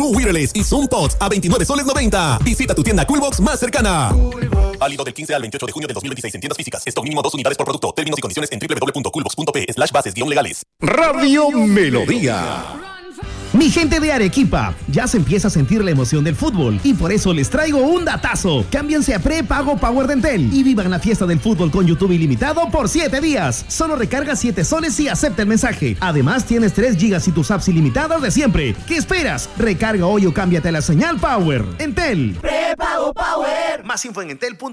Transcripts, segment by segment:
Perú Wireless y Zoom Pods a 29 soles 90. Visita tu tienda Coolbox más cercana. Válido del 15 al 28 de junio de 2026 en tiendas físicas. Stock mínimo 2 unidades por producto. Términos y condiciones en www.coolbox.p/bases-legales. Radio Melodía. Mi gente de Arequipa, ya se empieza a sentir la emoción del fútbol y por eso les traigo un datazo. Cámbiense a prepago Power de Entel y vivan la fiesta del fútbol con YouTube ilimitado por 7 días. Solo recarga 7 soles y acepta el mensaje. Además tienes 3 gigas y tus apps ilimitadas de siempre. ¿Qué esperas? Recarga hoy o cámbiate a la señal Power. Entel. Prepago Power. Más info en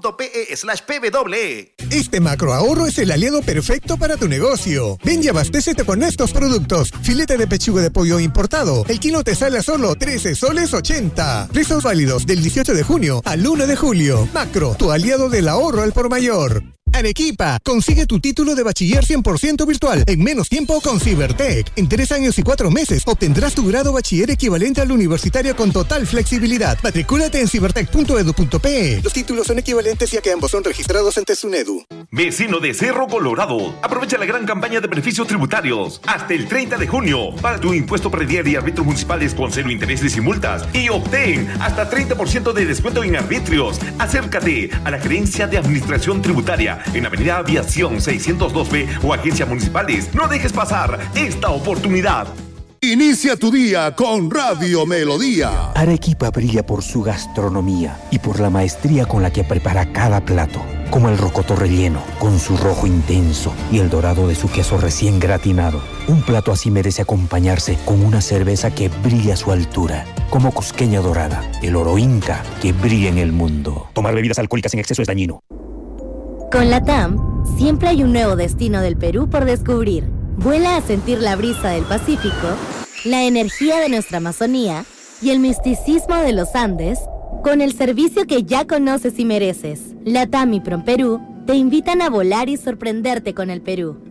entel.pe/pwe. Este macroahorro es el aliado perfecto para tu negocio. Ven y abastécete con estos productos. Filete de pechuga de pollo importado. El kilo te sale a solo 13 soles 80. Precios válidos del 18 de junio al 1 de julio. Macro, tu aliado del ahorro al por mayor. Arequipa, consigue tu título de bachiller 100% virtual en menos tiempo con Cibertech. En 3 años y 4 meses obtendrás tu grado bachiller equivalente al universitario con total flexibilidad. Matricúlate en cibertech.edu.pe. Los títulos son equivalentes ya que ambos son registrados ante SUNEDU. Vecino de Cerro Colorado, aprovecha la gran campaña de beneficios tributarios hasta el 30 de junio. Paga tu impuesto predial y árbitros municipales con 0 intereses y multas y obtén hasta 30% de descuento en arbitrios. Acércate a la Gerencia de Administración Tributaria en Avenida Aviación 602B o agencias municipales. No dejes pasar esta oportunidad. Inicia tu día con Radio Melodía. Arequipa brilla por su gastronomía y por la maestría con la que prepara cada plato, como el rocoto relleno, con su rojo intenso y el dorado de su queso recién gratinado. Un plato así merece acompañarse con una cerveza que brilla a su altura, como Cusqueña Dorada, el oro inca que brilla en el mundo. Tomar bebidas alcohólicas en exceso es dañino. Con LATAM, siempre hay un nuevo destino del Perú por descubrir. Vuela a sentir la brisa del Pacífico, la energía de nuestra Amazonía y el misticismo de los Andes con el servicio que ya conoces y mereces. LATAM y PromPerú te invitan a volar y sorprenderte con el Perú.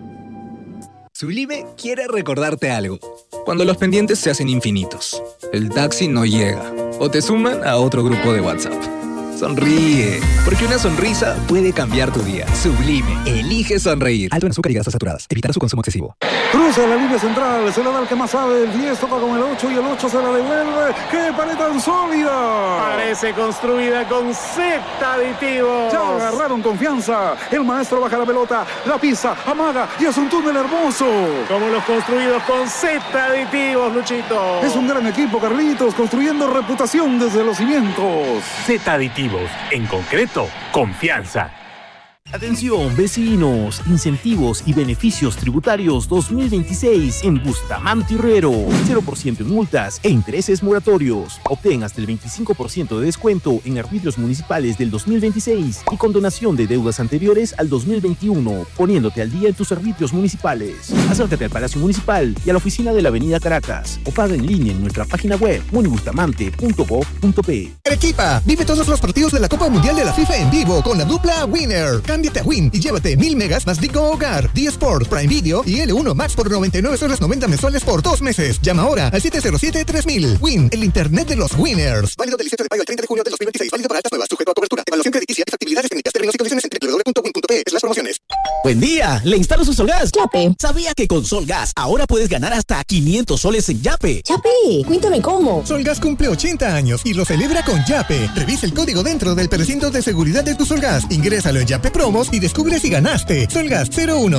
Sublime quiere recordarte algo. Cuando los pendientes se hacen infinitos, el taxi no llega o te suman a otro grupo de WhatsApp. Sonríe, porque una sonrisa puede cambiar tu día. Sublime, elige sonreír. Alto en azúcar y grasas saturadas. Evitar su consumo excesivo. Cruza la línea central, se la da el que más sabe. El 10 toca con el 8 y el 8 se la devuelve. ¡Qué pared tan sólida! Parece construida con Z aditivos. Ya agarraron confianza. El maestro baja la pelota, la pisa, amaga y es un túnel hermoso. Como los construidos con Z aditivos, Luchito. Es un gran equipo, Carlitos, construyendo reputación desde los cimientos. Z aditivos. En concreto, confianza. Atención, vecinos, incentivos y beneficios tributarios 2026 en Bustamante y Herrero. 0% en multas e intereses moratorios. Obtén hasta el 25% de descuento en arbitrios municipales del 2026 y condonación de deudas anteriores al 2021, poniéndote al día en tus arbitrios municipales. Acércate al Palacio Municipal y a la oficina de la Avenida Caracas o paga en línea en nuestra página web munibustamante.gov.pe. Arequipa, vive todos los partidos de la Copa Mundial de la FIFA en vivo con la dupla Winner. Cámbiate a Win y llévate 1000 megas más Digo Hogar, D-Sport, Prime Video y L1 Max por 99 soles 90 mensuales por 2 meses. Llama ahora al 707-3000. Win, el internet de los winners. Válido del 17 de mayo al 30 de junio de 2026. Válido para altas nuevas, sujeto a cobertura. Evaluación crediticia, factibilidades técnicas, términos y condiciones en www.win.pe/promociones. Buen día, le instalo su Solgas. Yape. ¿Sabía que con Solgas ahora puedes ganar hasta 500 soles en Yape? Yape, cuéntame cómo. Solgas cumple 80 años y lo celebra con Yape. Revisa el código dentro del precinto de seguridad de tu Solgas. Ingrésalo en Yape Promos y descubre si ganaste. Solgas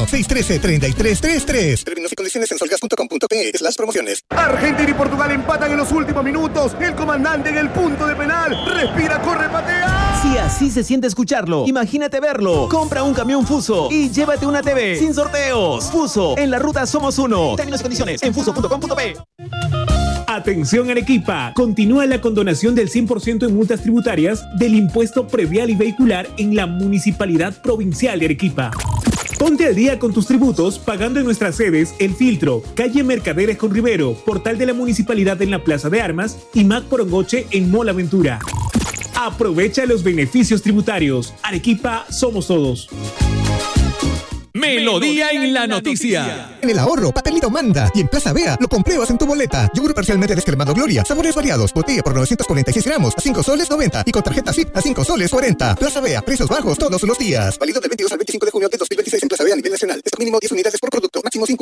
01-613-3333. Términos y condiciones en solgas.com.pe/promociones. Argentina y Portugal empatan en los últimos minutos. El comandante en el punto de penal. Respira, corre, patea. Si así se siente escucharlo, imagínate verlo. Compra un camión Fuso y llévate una TV sin sorteos. Fuso, en la ruta somos uno. Términos y condiciones en fuso.com.pe. Atención Arequipa, continúa la condonación del 100% en multas tributarias del impuesto predial y vehicular en la Municipalidad Provincial de Arequipa. Ponte al día con tus tributos pagando en nuestras sedes El Filtro, calle Mercaderes con Rivero, portal de la Municipalidad en la Plaza de Armas y Mac Porongoche en Mola Ventura. Aprovecha los beneficios tributarios. Arequipa, somos todos. Melodía en la noticia. En el ahorro, Papelito manda. Y en Plaza Vea, lo compruebas en tu boleta. Yogur parcialmente descremado Gloria. Sabores variados. Botella por 946 gramos a 5 soles 90. Y con tarjeta SIP a 5 soles 40. Plaza Vea, precios bajos todos los días. Válido del 22 al 25 de junio de 2026 en Plaza Vea a nivel nacional. Stock mínimo 10 unidades por producto. Máximo 5